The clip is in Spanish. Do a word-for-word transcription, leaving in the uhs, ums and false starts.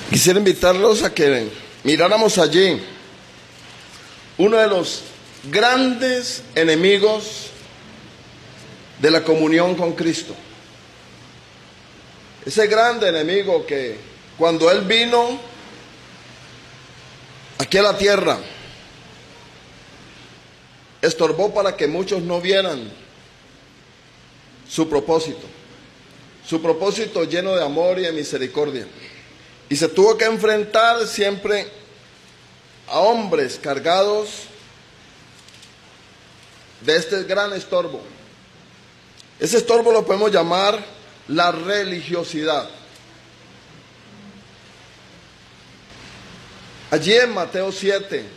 Quisiera invitarlos a que miráramos allí uno de los grandes enemigos de la comunión con Cristo. Ese grande enemigo que cuando Él vino aquí a la tierra, estorbó para que muchos no vieran su propósito, su propósito lleno de amor y de misericordia. Y se tuvo que enfrentar siempre a hombres cargados de este gran estorbo. Ese estorbo lo podemos llamar la religiosidad. Allí en Mateo siete,